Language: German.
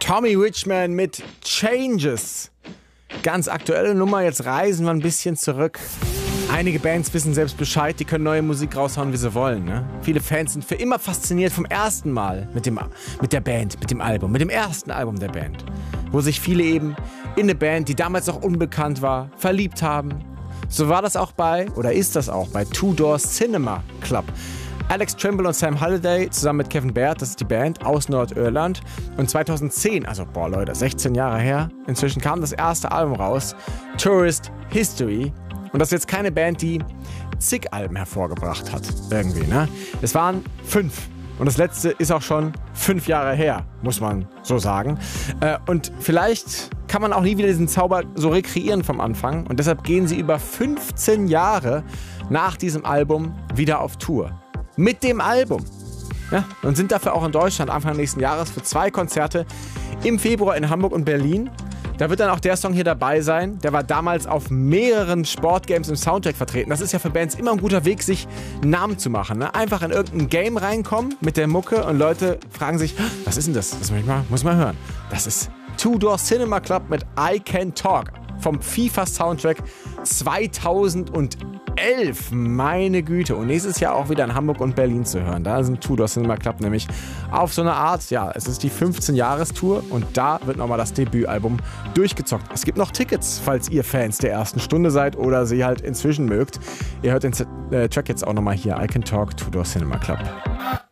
Tommy Richman mit Changes. Ganz aktuelle Nummer, jetzt reisen wir ein bisschen zurück. Einige Bands wissen selbst Bescheid, die können neue Musik raushauen, wie sie wollen. Ne? Viele Fans sind für immer fasziniert vom ersten Mal mit der Band, mit dem Album, mit dem ersten Album der Band. Wo sich viele eben in eine Band, die damals noch unbekannt war, verliebt haben. So war das auch ist das auch bei Two Door Cinema Club. Alex Trimble und Sam Halliday zusammen mit Kevin Baird, das ist die Band aus Nordirland. Und 2010, also 16 Jahre her, inzwischen kam das erste Album raus, Tourist History. Und das ist jetzt keine Band, die zig Alben hervorgebracht hat, irgendwie, ne? Es waren 5. Und das letzte ist auch schon 5 Jahre her, muss man so sagen. Und vielleicht kann man auch nie wieder diesen Zauber so rekreieren vom Anfang. Und deshalb gehen sie über 15 Jahre nach diesem Album wieder auf Tour. Mit dem Album. Ja, und sind dafür auch in Deutschland Anfang nächsten Jahres für 2 Konzerte im Februar in Hamburg und Berlin. Da wird dann auch der Song hier dabei sein. Der war damals auf mehreren Sportgames im Soundtrack vertreten. Das ist ja für Bands immer ein guter Weg, sich einen Namen zu machen. Ne? Einfach in irgendein Game reinkommen mit der Mucke und Leute fragen sich, was ist denn das? Das muss ich mal hören. Das ist Two Door Cinema Club mit I Can Talk vom FIFA-Soundtrack 2011. Meine Güte. Und nächstes Jahr auch wieder in Hamburg und Berlin zu hören. Da sind Two Door Cinema Club nämlich auf so eine Art, ja, es ist die 15-Jahres-Tour und da wird nochmal das Debütalbum durchgezockt. Es gibt noch Tickets, falls ihr Fans der ersten Stunde seid oder sie halt inzwischen mögt. Ihr hört den Track jetzt auch nochmal hier, I Can Talk, Two Door Cinema Club.